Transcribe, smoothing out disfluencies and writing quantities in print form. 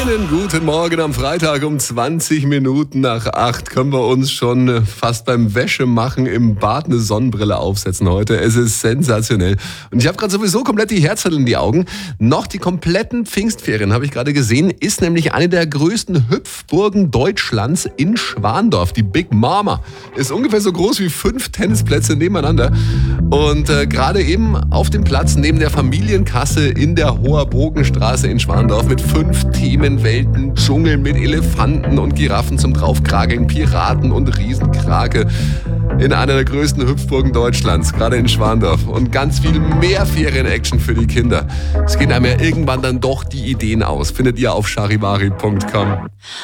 Einen guten Morgen am Freitag um 20 Minuten nach 8 können wir uns schon fast beim Wäschemachen im Bad eine Sonnenbrille aufsetzen heute. Es ist sensationell. Und ich habe gerade sowieso komplett die Herzchen in die Augen. Noch die kompletten Pfingstferien, habe ich gerade gesehen, ist nämlich eine der größten Hüpfburgen Deutschlands in Schwandorf. Die Big Mama ist ungefähr so groß wie 5 Tennisplätze nebeneinander. Und gerade eben auf dem Platz neben der Familienkasse in der Hoher Bogenstraße in Schwandorf mit 5 Themenwelten, Dschungel mit Elefanten und Giraffen zum Draufkrageln, Piraten und Riesenkrake in einer der größten Hüpfburgen Deutschlands, gerade in Schwandorf. Und ganz viel mehr Ferien-Action für die Kinder. Es gehen einem ja irgendwann dann doch die Ideen aus. Findet ihr auf charivari.com.